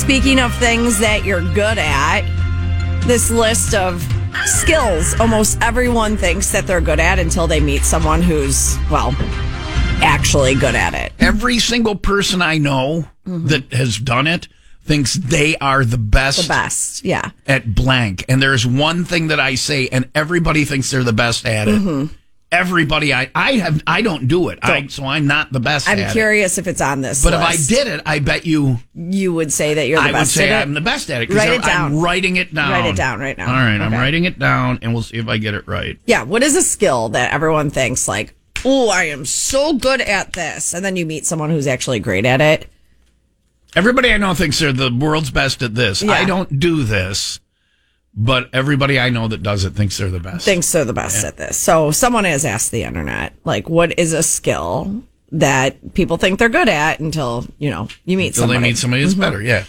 Speaking of things that you're good at, this list of skills, almost everyone thinks that they're good at until they meet someone who's, well, actually good at it. Every single person I know that has done it thinks they are the best. The best, yeah. At blank. And there's one thing that I say, and everybody thinks they're the best at it. Everybody, I don't do it, so I'm not the best at it. I'm curious if it's on this list. But if I did it, I bet you would say that you're the best at it. I would say I'm the best at it. Write it down. I'm writing it down. Write it down right now. All right, okay. I'm writing it down, and we'll see if I get it right. Yeah, what is a skill that everyone thinks like, oh, I am so good at this, and then you meet someone who's actually great at it? Everybody I know thinks they're the world's best at this. Yeah. I don't do this. But everybody I know that does it thinks they're the best. Thinks they're the best at this. So someone has asked the internet, like, what is a skill that people think they're good at until, you meet somebody. Until they meet somebody that's better, yeah.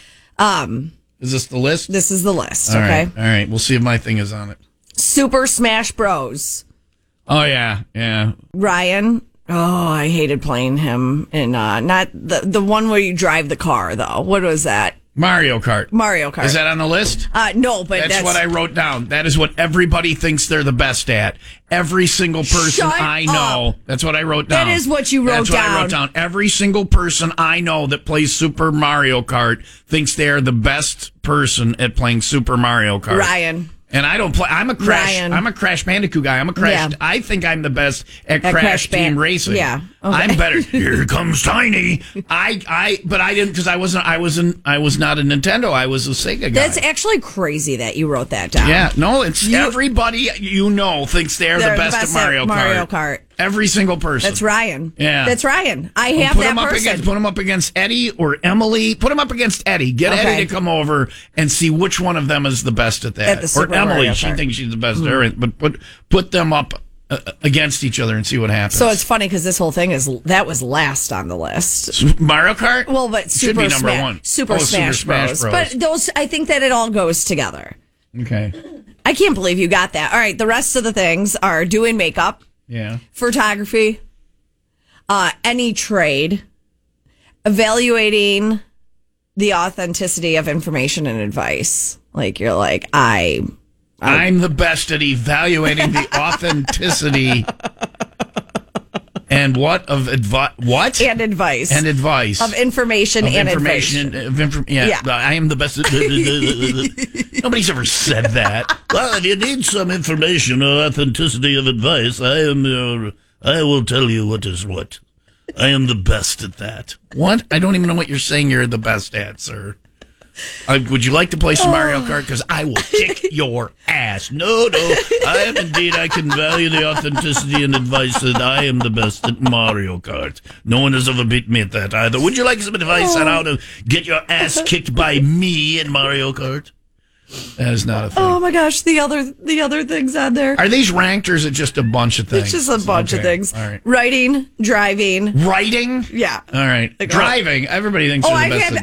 Is this the list? This is the list, all okay? Right. All right, we'll see if my thing is on it. Super Smash Bros. Oh, yeah. Ryan. Oh, I hated playing him. And not the one where you drive the car, though. What was that? Mario Kart. Is that on the list? No, but that's what I wrote down. That is what everybody thinks they're the best at. Every single person I know. That's what I wrote down. That is what you wrote down. That's what I wrote down. Every single person I know that plays Super Mario Kart thinks they're the best person at playing Super Mario Kart. Ryan. And I don't play. I'm a Crash Bandicoot guy. Yeah. I think I'm the best at Crash Team Racing. Yeah, okay. I'm better. Here comes Tiny. But I didn't because I was not a Nintendo. I was a Sega guy. That's actually crazy that you wrote that down. Yeah, no, it's everybody thinks they're the best at Mario Kart. Every single person. That's Ryan. Yeah. That's Ryan. I have that person. Put him up against Eddie or Emily. Put him up against Eddie. Get Eddie to come over and see which one of them is the best at that. Or Emily, she thinks she's the best at it. But put them up against each other and see what happens. So it's funny because this whole thing that was last on the list. Mario Kart? Well, but should be number one. Super Smash Bros. But those, I think that it all goes together. Okay. I can't believe you got that. All right, the rest of the things are doing makeup. Yeah. Photography, any trade, evaluating the authenticity of information and advice. Like you're like, I'm the best at evaluating the authenticity and what of advice? What? And advice of information and advice. Yeah, I am the best. Nobody's ever said that. Well, if you need some information or authenticity of advice, I will tell you what is what. I am the best at that. What? I don't even know what you're saying. You're the best at, sir. Would you like to play some Mario Kart? Because I will kick your ass. No. I am indeed. I can value the authenticity and advice that I am the best at Mario Kart. No one has ever beat me at that either. Would you like some advice on how to get your ass kicked by me in Mario Kart? That is not a thing. Oh my gosh, the other things on there. Are these ranked or is it just a bunch of things? It's just a bunch of things. All right. Writing, driving. Writing? Yeah. All right. Driving. Everybody thinks they're the best at